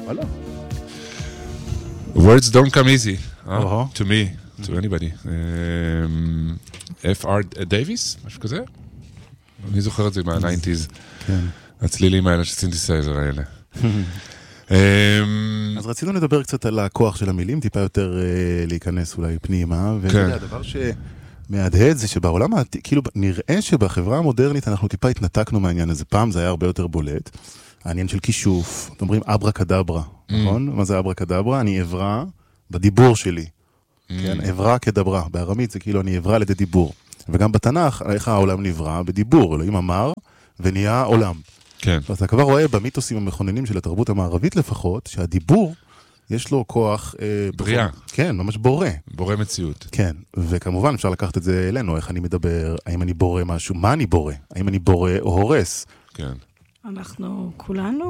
וואלה. Words don't come easy, to me, to anybody. F.R. Davis, משהו כזה? אני זוכר את זה מה-90s. כן. הצלילים האלה, שסינתסייזר האלה. אז רצינו לדבר קצת על הכוח של המילים, טיפה יותר להיכנס אולי פנימה, והדבר שמהדהד זה שבעולם, כאילו נראה שבחברה המודרנית אנחנו טיפה התנתקנו מהעניין הזה, פעם זה היה הרבה יותר בולט, העניין של כישוף, אתם אומרים אברה קדברה, נכון? מה זה אברה קדברה? אני עברה בדיבור שלי, כן? עברה כדברה, בארמית זה כאילו אני עברה על ידי דיבור, וגם בתנ"ך, איך העולם נברא? בדיבור, אלוהים אמר ונהיה עולם. כן. אז אתה כבר רואה במיתוסים המכוננים של התרבות המערבית לפחות, שהדיבור יש לו כוח... בריאה. כן, ממש בורא. בורא מציאות. כן, וכמובן אפשר לקחת את זה אלינו, איך אני מדבר, האם אני בורא משהו, מה אני בורא, האם אני בורא או הורס. כן. אנחנו כולנו